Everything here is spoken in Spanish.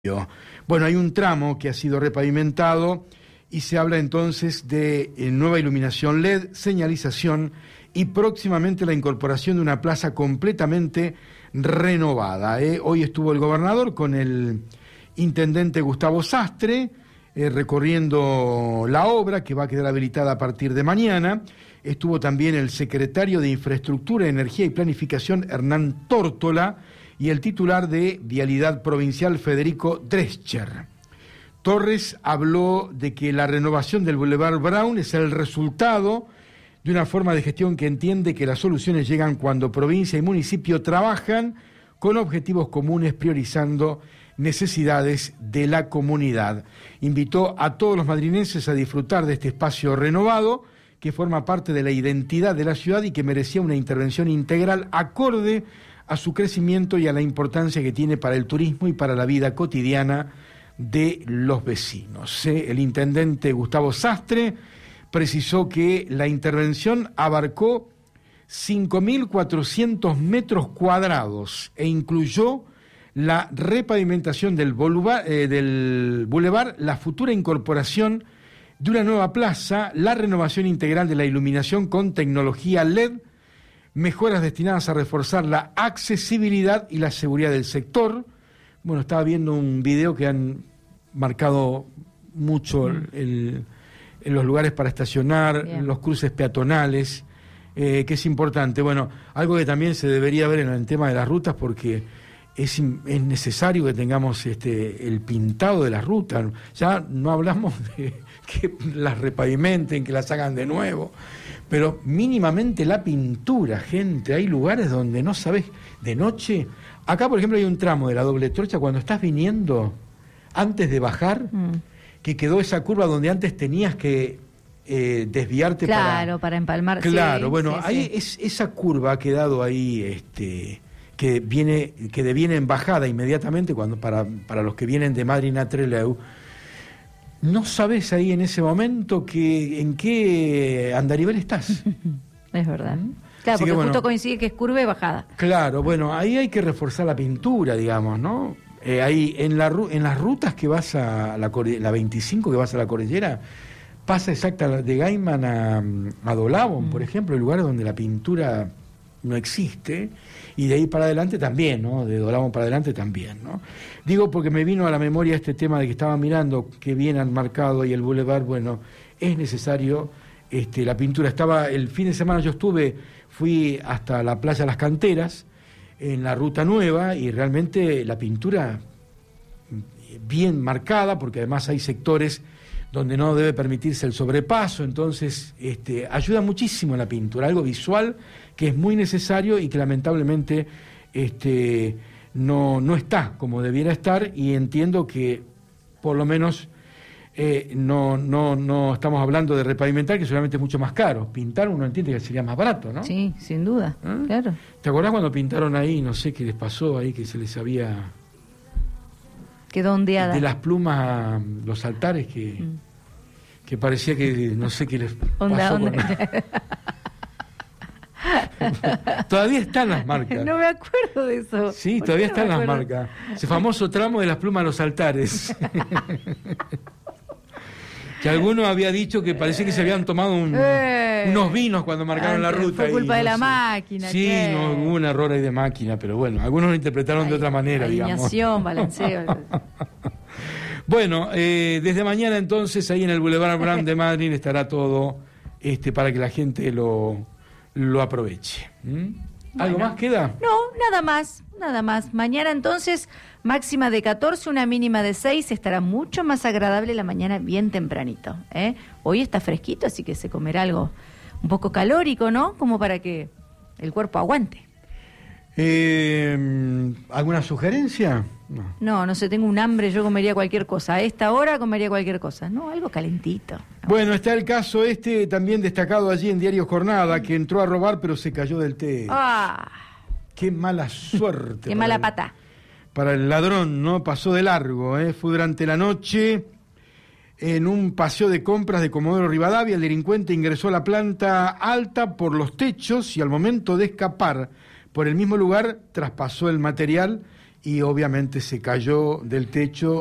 Bueno, hay un tramo que ha sido repavimentado y se habla entonces de nueva iluminación LED, señalización y próximamente la incorporación de una plaza completamente renovada. Hoy estuvo el gobernador con el intendente Gustavo Sastre recorriendo la obra que va a quedar habilitada a partir de mañana. Estuvo también el secretario de Infraestructura, Energía y Planificación, Hernán Tórtola, y el titular de Vialidad Provincial, Federico Drescher. Torres habló de que la renovación del Boulevard Brown es el resultado de una forma de gestión que entiende que las soluciones llegan cuando provincia y municipio trabajan con objetivos comunes, priorizando necesidades de la comunidad. Invitó a todos los madrinenses a disfrutar de este espacio renovado que forma parte de la identidad de la ciudad y que merecía una intervención integral acorde a su crecimiento y a la importancia que tiene para el turismo y para la vida cotidiana de los vecinos. El intendente Gustavo Sastre precisó que la intervención abarcó 5.400 metros cuadrados e incluyó la repavimentación del bulevar, la futura incorporación de una nueva plaza, la renovación integral de la iluminación con tecnología LED, mejoras destinadas a reforzar la accesibilidad y la seguridad del sector. Bueno, estaba viendo un video que han marcado mucho en los lugares para estacionar, los cruces peatonales, que es importante. Bueno, algo que también se debería ver en el tema de las rutas, porque es necesario que tengamos el pintado de las rutas. Ya no hablamos de que las repavimenten, que las hagan de nuevo, pero mínimamente la pintura, gente. Hay lugares donde no sabes, de noche. Acá, por ejemplo, hay un tramo de la doble trocha, cuando estás viniendo, antes de bajar, que quedó esa curva donde antes tenías que desviarte para empalmar. Claro, sí, bueno, sí, ahí sí. esa curva ha quedado ahí, que deviene en bajada inmediatamente para los que vienen de Madrid a Trelew. No sabes ahí en ese momento en qué andarivel estás. Es verdad. Claro, así porque que, justo coincide que es curva y bajada. Claro, bueno, ahí hay que reforzar la pintura, digamos, ¿no? Ahí en las rutas que vas a la 25, que vas a la cordillera, pasa exacta de Gaiman a Dolabón, por ejemplo, lugares donde la pintura no existe, y de ahí para adelante también, ¿no? De Dolabón para adelante también, ¿no? Digo porque me vino a la memoria este tema de que estaba mirando que bien han marcado ahí el bulevar. Bueno, es necesario la pintura. Estaba el fin de semana, fui hasta la playa Las Canteras, en la ruta nueva, y realmente la pintura bien marcada, porque además hay sectores donde no debe permitirse el sobrepaso, entonces ayuda muchísimo la pintura, algo visual que es muy necesario y que lamentablemente no está como debiera estar, y entiendo que por lo menos no estamos hablando de repavimentar, que seguramente es mucho más caro. Pintar uno entiende que sería más barato, ¿no? Sí, sin duda, claro. ¿Te acordás cuando pintaron ahí, no sé qué les pasó ahí, que se les había... Quedó ondeada. De las plumas, los altares, que parecía que no sé qué les pasó. Todavía están las marcas. No me acuerdo de eso. Sí, todavía están las marcas. Ese famoso tramo de las plumas a los altares. Que alguno había dicho que parecía que se habían tomado unos vinos cuando marcaron la ruta. Fue culpa de la máquina. Sí, no, hubo un error ahí de máquina, pero bueno, algunos lo interpretaron de otra manera, alineación, balanceo. Bueno, desde mañana entonces ahí en el Boulevard Brown de Madrid estará todo para que la gente lo aproveche. ¿Algo más queda? No, nada más. Mañana entonces, máxima de 14, una mínima de 6, estará mucho más agradable la mañana bien tempranito. Hoy está fresquito, así que se comerá algo un poco calórico, ¿no? Como para que el cuerpo aguante. ¿Alguna sugerencia? No sé, tengo un hambre, yo comería cualquier cosa. A esta hora comería cualquier cosa. No, algo calentito. Bueno, está el caso también destacado allí en Diario Jornada, que entró a robar pero se cayó del techo. Qué mala suerte. Qué mala pata. Para el ladrón, ¿no? Pasó de largo, Fue durante la noche en un paseo de compras de Comodoro Rivadavia. El delincuente ingresó a la planta alta por los techos y al momento de escapar por el mismo lugar traspasó el material y obviamente se cayó del techo